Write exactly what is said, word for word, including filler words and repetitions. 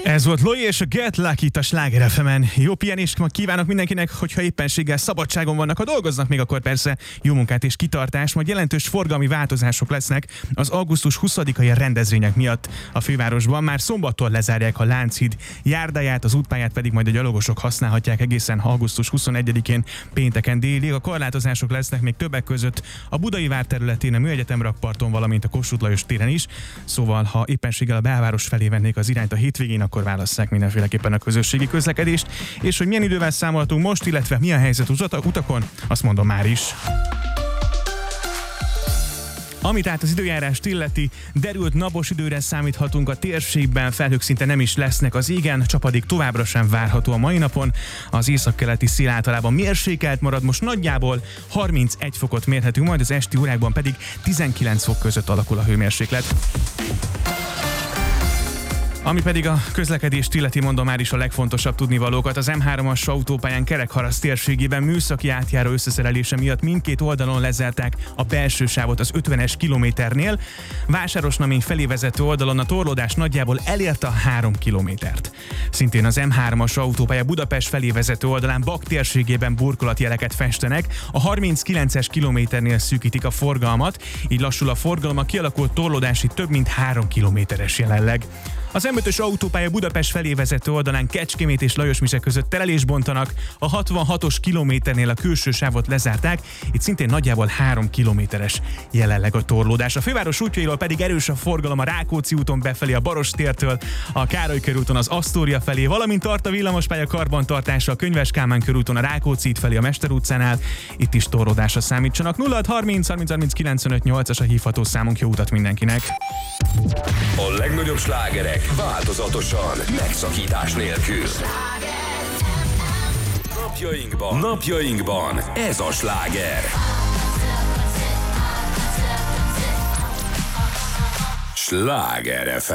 Ez volt Loi és a Get Lucky itt a Sláger ef emen. Jó pihenést kívánok mindenkinek, hogyha éppenséggel szabadságon vannak, ha dolgoznak még, akkor persze jó munkát és kitartást, majd jelentős forgalmi változások lesznek az augusztus huszadikai rendezvények miatt a fővárosban. Már szombattól lezárják a Lánchíd járdáját, az útpályát pedig majd a gyalogosok használhatják egészen augusztus huszonegyedikén pénteken délig. A korlátozások lesznek még többek között a Budai vár területén, a Műegyetem rakparton, valamint a Kossuth Lajos téren is. Szóval, ha éppenséggel a belváros felé vennék az irányt a hétvégén, akkor válasszák mindenféleképpen a közösségi közlekedést. És hogy milyen idővel számolhatunk most, illetve mi a helyzet utakon, azt mondom már is. Amit át az időjárást illeti, derült napos időre számíthatunk a térségben, felhők szinte nem is lesznek az égen, csapadék továbbra sem várható a mai napon. Az északkeleti szél általában mérsékelt marad, most nagyjából harmincegy fokot mérhetünk, majd az esti órákban pedig tizenkilenc fok között alakul a hőmérséklet. Ami pedig a közlekedést illeti, mondom már is a legfontosabb tudnivalókat. Az em hármas autópályán Kerekharaszt térségében műszaki átjáró összeszerelése miatt mindkét oldalon lezárták a belső sávot az ötvenes kilométernél. Vásárosnamény felé vezető oldalon a torlódás nagyjából elérte a három kilométert. Szintén az em hármas autópálya Budapest felé vezető oldalán Bak térségében burkolatjeleket festenek. A harminckilences kilométernél szűkítik a forgalmat, így lassul a forgalom, a kialakult torlódás itt több mint három kilométeres jelenleg. Az em ötös autópálya Budapest felé vezető oldalán Kecskemét és Lajosmise között terelés bontanak, a hatvanhatos kilométernél a külső sávot lezárták, itt szintén nagyjából három kilométeres jelenleg a torlódás. A főváros útjairól pedig erős a forgalom a Rákóczi úton befelé a Barostértől, a Károly körúton az Asztória felé, valamint tart a villamospálya karbantartása a Könyves Kálmán körúton a Rákóczi út felé a Mester utcánál, itt is torlódásra számítsanak. nulla hat harminc harminc harminc kilencvenöt nyolcas a hívható számunk, jó utat mindenkinek! A legnagyobb slágerek változatosan, megszakítás nélkül. Napjainkban, napjainkban ez a sláger. Sláger ef em.